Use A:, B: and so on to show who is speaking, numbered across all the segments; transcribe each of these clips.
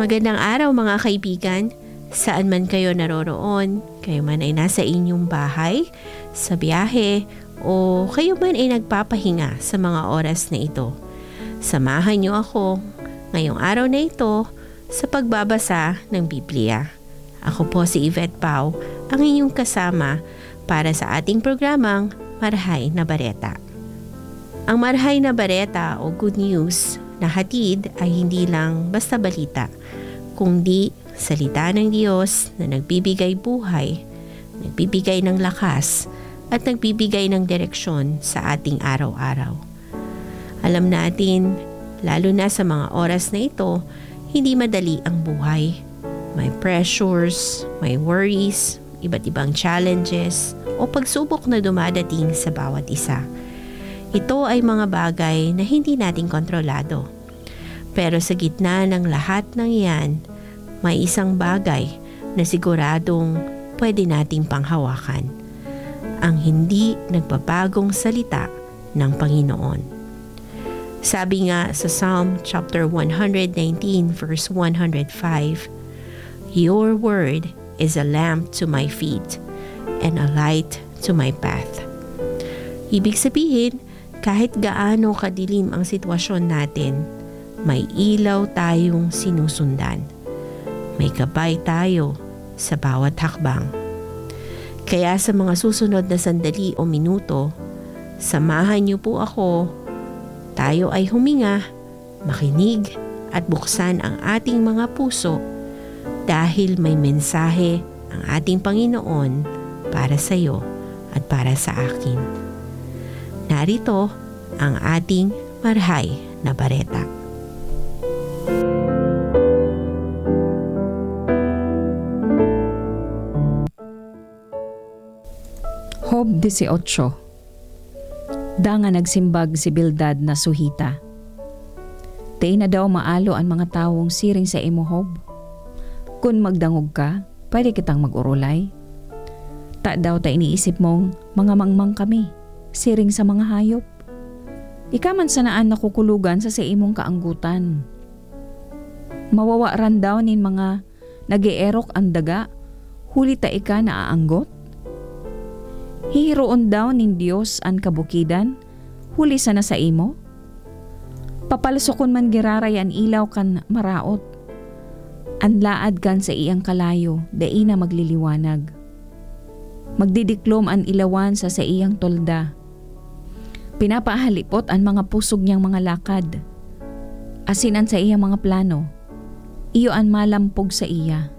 A: Magandang araw mga kaibigan. Saan man kayo naroroon, kayo man ay nasa inyong bahay, sa biyahe, o kayo man ay nagpapahinga sa mga oras na ito. Samahan niyo ako ngayong araw na ito sa pagbabasa ng Biblia. Ako po si Yvette Pau, ang inyong kasama para sa ating programang Marhay na Bareta. Ang Marhay na Bareta o Good News na hatid ay hindi lang basta balita, kundi salita ng Diyos na nagbibigay buhay, nagbibigay ng lakas, at nagbibigay ng direksyon sa ating araw-araw. Alam natin, lalo na sa mga oras na ito, hindi madali ang buhay. May pressures, may worries, iba't ibang challenges, o pagsubok na dumadating sa bawat isa. Ito ay mga bagay na hindi natin kontrolado. Pero sa gitna ng lahat ng iyan, may isang bagay na siguradong pwede nating panghawakan. Ang hindi nagbabagong salita ng Panginoon. Sabi nga sa Psalm chapter 119 verse 105, "Your word is a lamp to my feet and a light to my path." Ibig sabihin, kahit gaano kadilim ang sitwasyon natin, may ilaw tayong sinusundan. May gabay tayo sa bawat hakbang. Kaya sa mga susunod na sandali o minuto, samahan niyo po ako. Tayo ay huminga, makinig at buksan ang ating mga puso dahil may mensahe ang ating Panginoon para sa iyo at para sa akin. Narito ang ating Marhay na Bareta.
B: Job 18. Danga nagsimbag si Bildad na suhita. Tay na daw maalo ang mga tawong siring sa imo, Job. Kung magdangog ka, pwede kitang mag-urulay. Ta daw ta iniisip mong mga mangmang kami, siring sa mga hayop. Ika man sanaan nakukulugan sa imong kaanggutan. Mawawa ran daw nin mga nag-eerok ang daga, huli ta ika naaanggot. Hihiroon daw nin Diyos ang kabukidan, huli sana sa imo. Papalsukon man giraray ang ilaw kan maraot. Anlaad kan sa iyang kalayo, dai na magliliwanag. Magdidiklom ang ilawan sa iyang tolda. Pinapahalipot ang mga pusog niyang mga lakad. Asinan sa iyang mga plano, iyo ang malampog sa iya.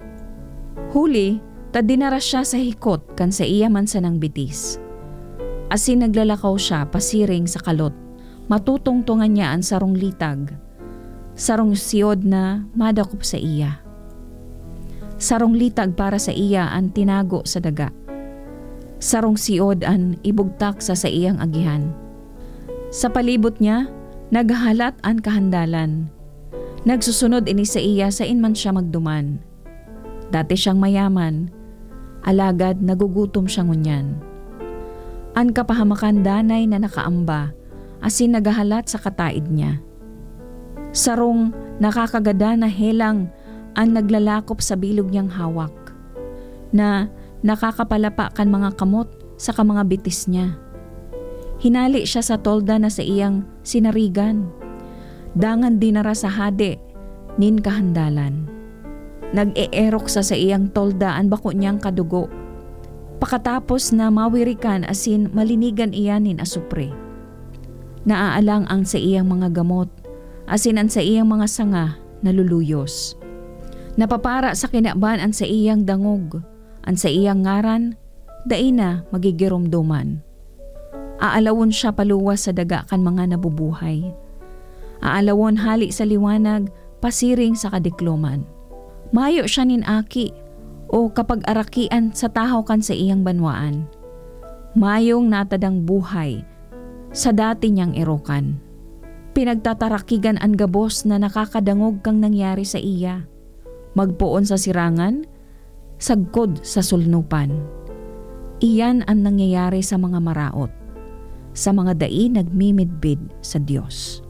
B: Huli, ta dinara siya sa hikot kan sa iya man sa nang bitis. Asin naglalakaw siya pasiring sa kalot. Matutungtungan niya ang sarong litag. Sarong siyod na madakop sa iya. Sarong litag para sa iya ang tinago sa daga. Sarong siyod ang ibugtak sa iyang agihan. Sa palibot niya, naghahalat ang kahandalan. Nagsusunod ini sa iya sa inman siya magduman. Dati siyang mayaman, alagad nagugutom siya ngunyan. Ang kapahamakan danay na nakaamba, asin nagahalat sa kataid niya. Sarong nakakagada na helang ang naglalakop sa bilog niyang hawak, na nakakapalapa kan mga kamot sa mga bitis niya. Hinali siya sa tolda na sa iyang sinarigan, dangan dinara sa hade, nin kahandalan. Nag-eerok sa iyang tolda ang bako niyang kadugo. Pakatapos na mawirikan asin malinigan iyanin asupre. Naaalang ang sa iyang mga gamot, asin ang sa iyang mga sanga naluluyos. Napapara sa kinaban ang sa iyang dangog, ang sa iyang ngaran, dai na magigiromduman. Aalawon siya paluwas sa daga kan mga nabubuhay. Aalawon hali sa liwanag, pasiring sa kadikloman. Mayo siya nin aki o kapag arakian sa tahaw kan sa iyang banwaan. Mayong natadang buhay sa dati niyang erokan. Pinagtatarakigan ang gabos na nakakadangog kang nangyari sa iya. Magpoon sa sirangan, sagkod sa sulnupan. Iyan ang nangyayari sa mga maraot, sa mga dai nagmimidbid sa Diyos.